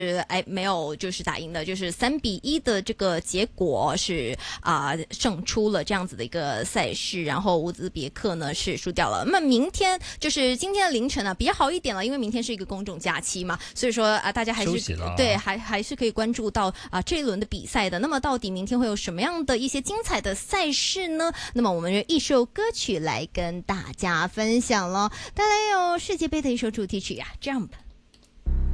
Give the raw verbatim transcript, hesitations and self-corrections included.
哎，没有就是打赢的，就是三比一的这个结果是啊、呃、胜出了这样子的一个赛事，然后乌兹别克呢是输掉了。那么明天就是今天的凌晨呢比较好一点了，因为明天是一个公众假期嘛，所以说啊、呃、大家还是对还还是可以关注到啊、呃、这一轮的比赛的。那么到底明天会有什么样的一些精彩的赛事呢？那么我们用一首歌曲来跟大家分享了，带来有世界杯的一首主题曲呀、啊、，Jump。